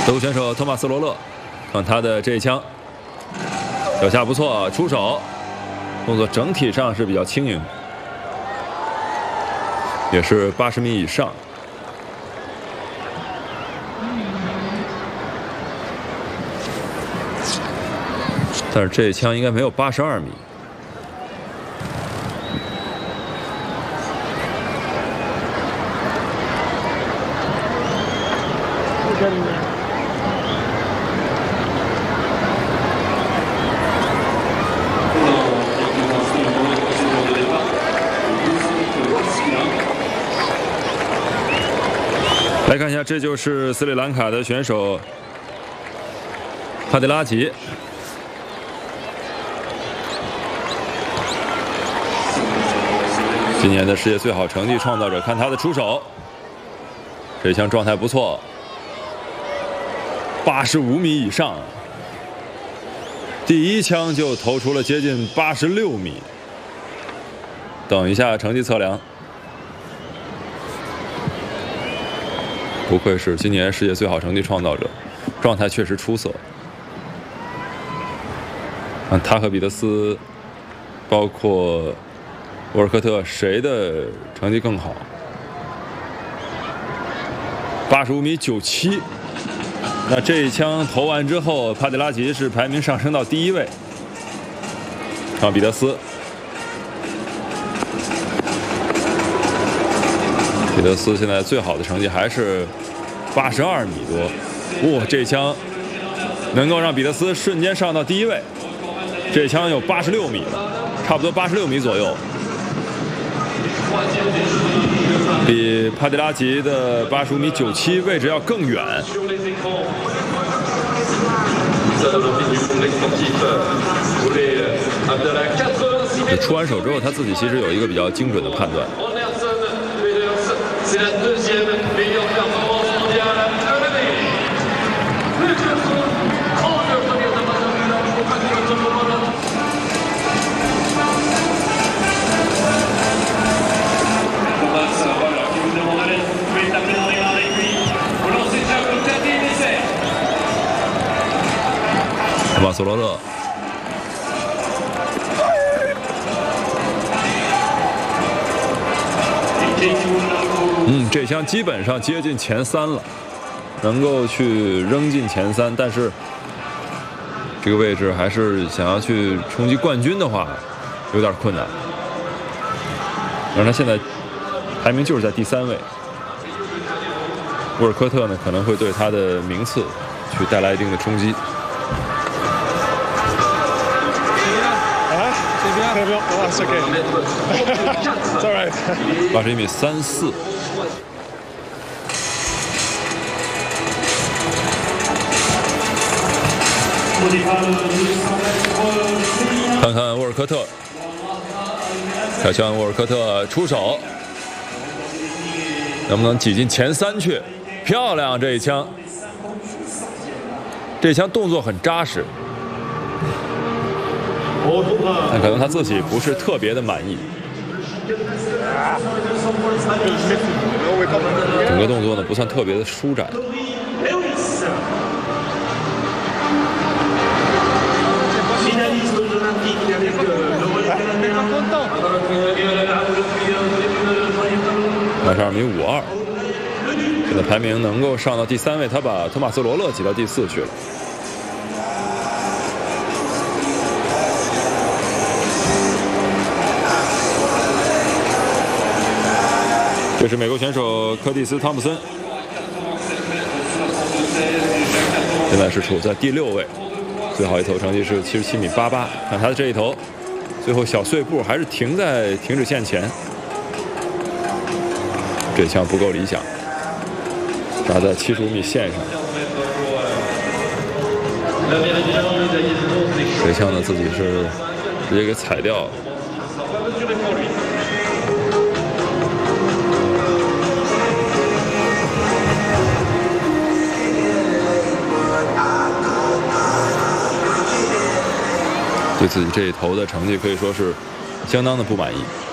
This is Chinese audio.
德国选手托马斯·罗勒，看他的这一枪，脚下不错，出手动作整体上是比较轻盈，也是80米以上。但是这一枪应该没有82米。 来看一下，这就是斯里兰卡的选手帕迪拉吉。今年的世界最好成绩创造者，看他的出手，这一枪状态不错，85米以上，第一枪就投出了接近86米。等一下成绩测量。 不愧是今年世界最好成绩创造者，状态确实出色。他和彼得斯，包括沃尔科特，谁的成绩更好？85米97。那这一枪投完之后，帕迪拉吉是排名上升到第1位。看彼得斯。 彼得斯现在最好的成绩还是82米多，哇！这枪能够让彼得斯瞬间上到第1位，这枪有86米了，差不多86米左右，比帕迪拉吉的85米97位置要更远。出完手之后，他自己其实有一个比较精准的判断。 C'est la deuxième meilleure performance mondiale de l'année. 马索罗勒。 这枪基本上接近前3了，能够去扔进前3，但是这个位置还是想要去冲击冠军的话，有点困难。而他现在排名就是在第3位，沃尔科特呢可能会对他的名次去带来一定的冲击。81米34。 看看沃尔科特，小枪沃尔科特出手，能不能挤进前3去？漂亮，这一枪，这一枪动作很扎实，但可能他自己不是特别的满意。整个动作呢不算特别的舒展。 82米52，现在排名能够上到第3位，他把托马斯·罗勒挤到第4去了。这是美国选手柯蒂斯·汤普森，现在是处在第6位，最好一投成绩是77米88。看他的这一投，最后小碎步还是停在停止线前。 这枪不够理想，打在75米线上。这枪呢，自己是直接给踩掉了。对自己这一投的成绩可以说是相当的不满意。